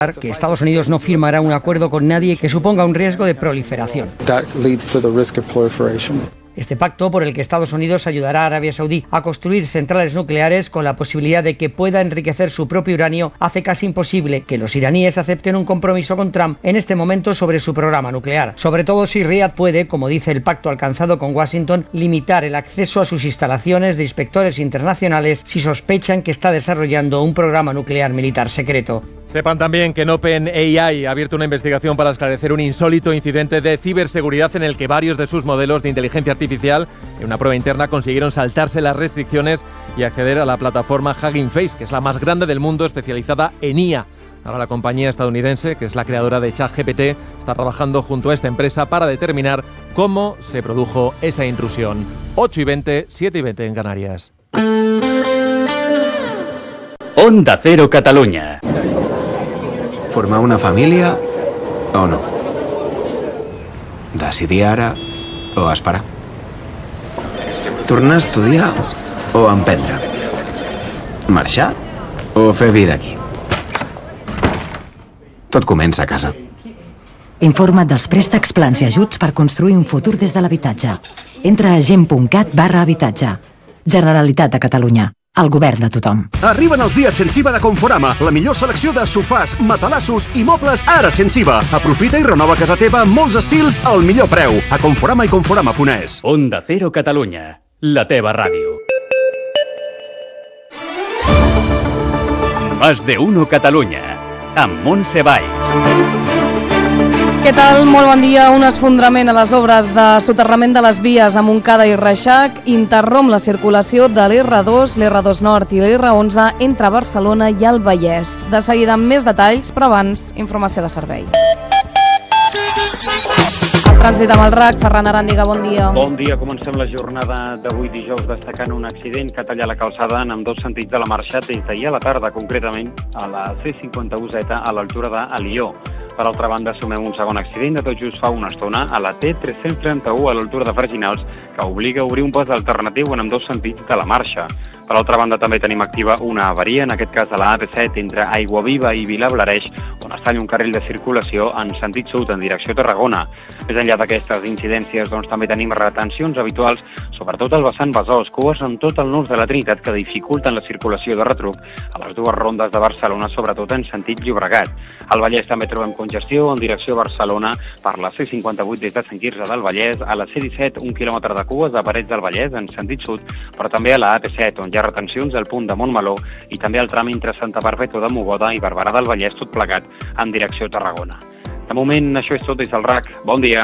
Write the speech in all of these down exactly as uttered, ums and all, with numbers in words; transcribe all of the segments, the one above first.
que Estados Unidos no firmará un acuerdo con nadie que suponga un riesgo de proliferación. Este pacto, por el que Estados Unidos ayudará a Arabia Saudí a construir centrales nucleares con la posibilidad de que pueda enriquecer su propio uranio, hace casi imposible que los iraníes acepten un compromiso con Trump en este momento sobre su programa nuclear, sobre todo si Riad puede, como dice el pacto alcanzado con Washington, limitar el acceso a sus instalaciones de inspectores internacionales si sospechan que está desarrollando un programa nuclear militar secreto. Sepan también que en OpenAI ha abierto una investigación para esclarecer un insólito incidente de ciberseguridad en el que varios de sus modelos de inteligencia artificial en una prueba interna consiguieron saltarse las restricciones y acceder a la plataforma Hugging Face, que es la más grande del mundo especializada en I A. Ahora la compañía estadounidense, que es la creadora de ChatGPT, está trabajando junto a esta empresa para determinar cómo se produjo esa intrusión. ocho y veinte, siete y veinte en Canarias. Onda Cero Catalunya. Formar una família o no? Decidir ara o esperar? Tornar a estudiar o emprendre? Marxar o fer vida aquí? Tot comença a casa. Informa't dels préstecs, plans i ajuts per construir un futur des de l'habitatge. Entra a gent.cat barra habitatge. Generalitat de Catalunya. El govern de tothom. Arriben els dies sense I V A de Conforama. La millor selecció de sofàs, matalassos i mobles ara sense I V A. Aprofita i renova casa teva amb molts estils al millor preu. A Conforama i Conforama punt es. Onda Cero Catalunya. La teva ràdio. Más de uno Catalunya. Amb Montse Valls. Què tal? Molt bon dia. Un esfondrament a les obres de soterrament de les vies a Montcada i Reixac interromp la circulació de l'R dos, l'R dos Nord i l'R onze entre Barcelona i el Vallès. De seguida amb més detalls, però abans, informació de servei. El trànsit amb el R A C, Ferran Aràndiga, bon dia. Bon dia, comencem la jornada d'avui dijous destacant un accident que talla la calçada en ambdós sentits de la marxa des d'ahir a la tarda, concretament a la C cinquanta u Z a l'altura d'Alió. Per altra banda, sumem un segon accident de tot just fa una estona a la T tres-cents trenta-u a l'altura de Freginals, que obliga a obrir un pas alternatiu en ambdós sentits de la marxa. Per altra banda, també tenim activa una avaria, en aquest cas a la A P set, entre Aiguaviva i Vilablareix, on es talla un carril de circulació en sentit sud, en direcció a Tarragona. Més enllà d'aquestes incidències, doncs, també tenim retencions habituals, sobretot al vessant Besòs, cues en tot el nus de la Trinitat que dificulten la circulació de retruc a les dues rondes de Barcelona, sobretot en sentit Llobregat. Al Vallès també trobem congestió en direcció a Barcelona per la C cinquanta-vuit des de Sant Quirze del Vallès, a la C disset un quilòmetre de cues a Parets del Vallès en sentit sud, però també a la A P set, on hi ha retencions al punt de Montmeló i també al tram entre Santa Perpètua de Mogoda i Barberà del Vallès, tot plegat en direcció a Tarragona. De moment, això és tot des del R A C. Bon dia.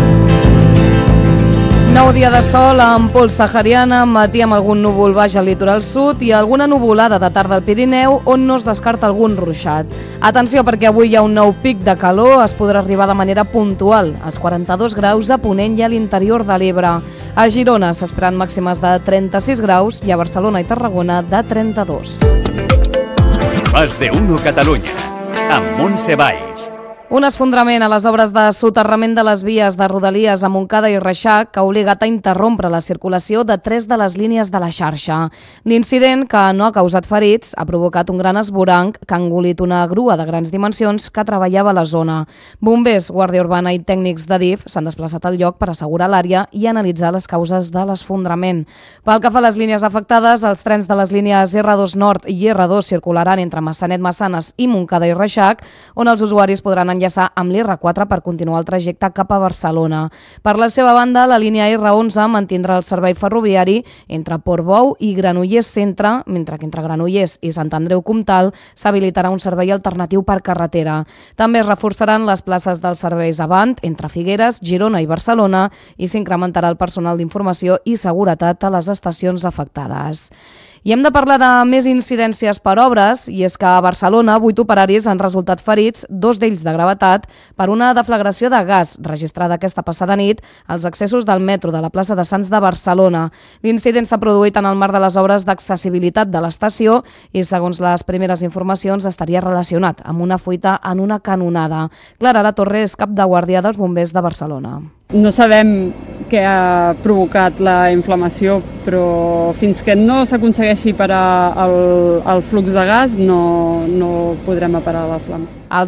Nou dia de sol amb pols sahariana, matí amb algun núvol baix al litoral sud i alguna nuvolada de tarda al Pirineu on no es descarta algun ruixat. Atenció perquè avui hi ha un nou pic de calor, es podrà arribar de manera puntual als quaranta-dos graus a Ponent i a l'interior de l'Ebre. A Girona s'esperen màximes de trenta-sis graus i a Barcelona i Tarragona de trenta-dos. Más de uno Catalunya, amb Montse Valls. Un esfondrament a les obres de soterrament de les vies de Rodalies a Montcada i Reixac que ha obligat a interrompre la circulació de tres de les línies de la xarxa. L'incident, que no ha causat ferits, ha provocat un gran esvoranc que ha engolit una grua de grans dimensions que treballava a la zona. Bombers, Guàrdia Urbana i tècnics de D I F s'han desplaçat al lloc per assegurar l'àrea i analitzar les causes de l'esfondrament. Pel que fa a les línies afectades, els trens de les línies R dos Nord i R dos circularan entre Massanet, Massanes i Montcada i Reixac, on els usuaris podran enllaçar amb l'R quatre per continuar el trajecte cap a Barcelona. Per la seva banda, la línia R onze mantindrà el servei ferroviari entre Portbou i Granollers Centre, mentre que entre Granollers i Sant Andreu Comtal s'habilitarà un servei alternatiu per carretera. També es reforçaran les places dels serveis Avant entre Figueres, Girona i Barcelona i s'incrementarà el personal d'informació i seguretat a les estacions afectades. I hem de parlar de més incidències per obres, i és que a Barcelona vuit operaris han resultat ferits, dos d'ells de gravetat, per una deflagració de gas registrada aquesta passada nit als accessos del metro de la plaça de Sants de Barcelona. L'incident s'ha produït en el marc de les obres d'accessibilitat de l'estació i, segons les primeres informacions, estaria relacionat amb una fuita en una canonada. Clara Latorre és cap de guàrdia dels bombers de Barcelona. No sabem què ha provocat la inflamació, però fins que no s'aconsegueixi parar el, el flux de gas no, no podrem aparar la flama. Els